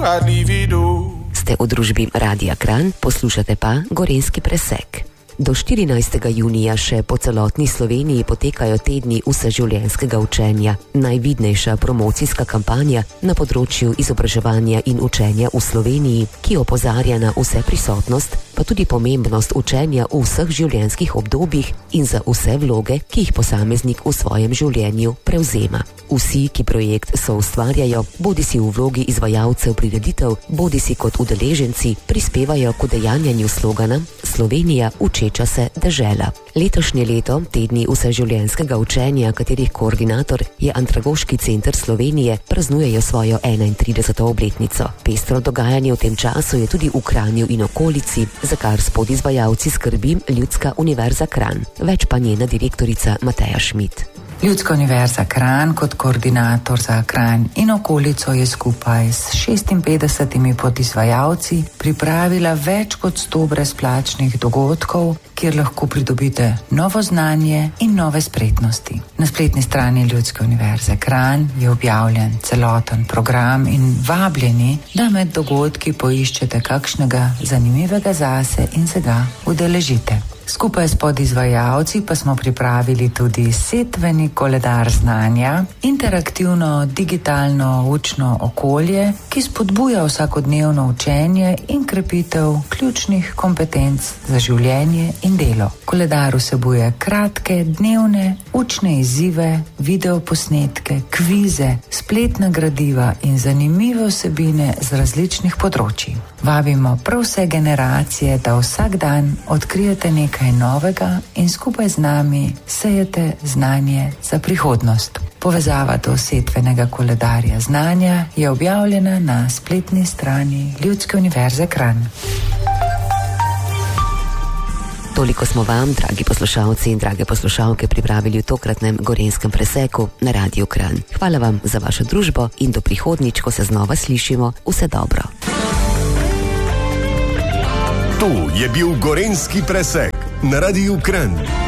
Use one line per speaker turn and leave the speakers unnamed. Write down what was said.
I'd leave it all.
Ste v družbi Radia Kranj, poslušate pa Gorenjski presek. Do 14. junija še po celotni Sloveniji potekajo tedni vseživljenjskega učenja, najvidnejša promocijska kampanja na področju izobraževanja in učenja v Sloveniji, ki opozarja na vse prisotnost, pa tudi pomembnost učenja v vseh življenjskih obdobjih in za vse vloge, ki jih posameznik v svojem življenju prevzema. Vsi, ki projekt soustvarjajo, bodisi v vlogi izvajalcev prireditev, bodisi kot udeleženci, prispevajo k udejanjanju slogana Slovenija učeča se dežela. Letošnje leto, tedni vseživljenjskega učenja, katerih koordinator je Andragoški center Slovenije, praznujejo svojo 31. obletnico. Pestro dogajanje v tem času je tudi v Kranju in okolici, za kar s podizvajalci skrbi Ljudska univerza Kranj. Več pa njena direktorica Mateja Šmit.
Ljudska univerza Kranj kot koordinator za Kranj in okolico je skupaj s 56 podizvajalci pripravila več kot 100 brezplačnih dogodkov, kjer lahko pridobite novo znanje in nove spretnosti. Na spletni strani Ljudske univerze Kranj je objavljen celoten program in vabljeni, da med dogodki poiščete kakšnega zanimivega zase in se ga udeležite. Skupaj s podizvajalci pa smo pripravili tudi setveni koledar znanja, interaktivno digitalno učno okolje, ki spodbuja vsakodnevno učenje in krepitev ključnih kompetenc za življenje in delo. Koledar vsebuje kratke, dnevne, učne izzive, videoposnetke, kvize, spletna gradiva in zanimive vsebine z različnih področij. Vabimo prav vse generacije, da vsak dan odkrijete nekaj novega in skupaj z nami sejete znanje za prihodnost. Povezava do setvenega koledarja znanja je objavljena na spletni strani Ljudske univerze Kranj.
Toliko smo vam, dragi poslušalci in drage poslušalke, pripravili v tokratnem Gorenjskem preseku na Radiu Kranj. Hvala vam za vašo družbo in do prihodnjič, ko se znova slišimo, vse dobro.
To je bil Gorenjski presek na Radiu Kranj.